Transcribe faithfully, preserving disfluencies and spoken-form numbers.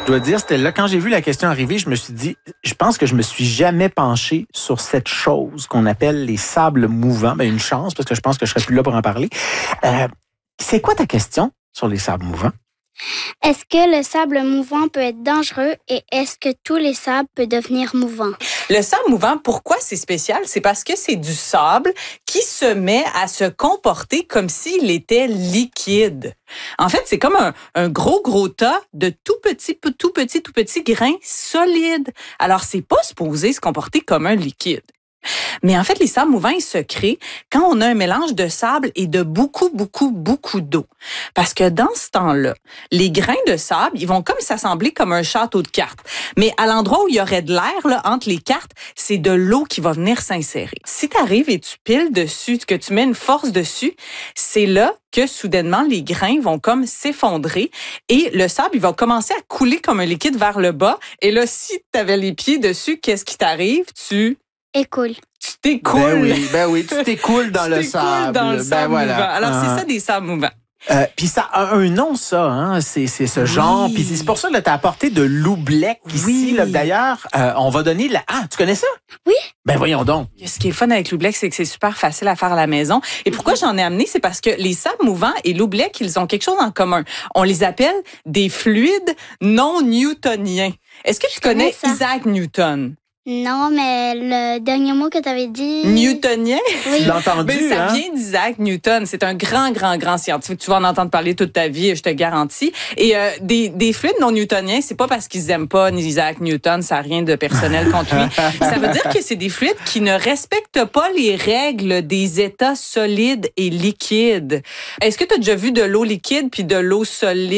Je dois dire, c'était là, quand j'ai vu la question arriver, je me suis dit, je pense que je me suis jamais penché sur cette chose qu'on appelle les sables mouvants. Ben, une chance, parce que je pense que je serais plus là pour en parler. Euh, c'est quoi ta question sur les sables mouvants? Est-ce que le sable mouvant peut être dangereux et est-ce que tous les sables peuvent devenir mouvants? Le sable mouvant, pourquoi c'est spécial? C'est parce que c'est du sable qui se met à se comporter comme s'il était liquide. En fait, c'est comme un, un gros, gros tas de tout petits, tout petits, tout petits grains solides. Alors, c'est pas supposé se comporter comme un liquide. Mais en fait, les sables mouvants, ils se créent quand on a un mélange de sable et de beaucoup, beaucoup, beaucoup d'eau. Parce que dans ce temps-là, les grains de sable, ils vont comme s'assembler comme un château de cartes. Mais à l'endroit où il y aurait de l'air, là, entre les cartes, c'est de l'eau qui va venir s'insérer. Si tu arrives et tu piles dessus, que tu mets une force dessus, c'est là que soudainement, les grains vont comme s'effondrer et le sable, il va commencer à couler comme un liquide vers le bas. Et là, si tu avais les pieds dessus, qu'est-ce qui t'arrive? Tu... Écoule. Tu t'écoules. Ben oui, ben oui, tu t'écoules dans tu le t'écoules sable. dans le sable ben mouvant. voilà. Alors, Ah. c'est ça des sables mouvants. Euh, puis ça a un nom, ça, hein? C'est, c'est ce genre. Oui. Puis c'est pour ça que tu as apporté de l'oubleck ici. Oui. Là, d'ailleurs, euh, on va donner la... Ah, tu connais ça? Oui. Ben voyons donc. Ce qui est le fun avec l'oubleck, c'est que c'est super facile à faire à la maison. Et pourquoi j'en ai amené, c'est parce que les sables mouvants et l'oubleck, ils ont quelque chose en commun. On les appelle des fluides non newtoniens. Est-ce que tu connais, connais ça. Isaac Newton? Non, mais le dernier mot que tu avais dit... Newtonien? Oui. Tu l'as entendu, Ben, ça hein? vient d'Isaac Newton. C'est un grand, grand, grand scientifique. Tu vas en entendre parler toute ta vie, je te garantis. Et euh, des, des fluides non newtoniens, c'est pas parce qu'ils aiment pas Isaac Newton, ça n'a rien de personnel contre lui. Ça veut dire que c'est des fluides qui ne respectent pas les règles des états solides et liquides. Est-ce que tu as déjà vu de l'eau liquide puis de l'eau solide?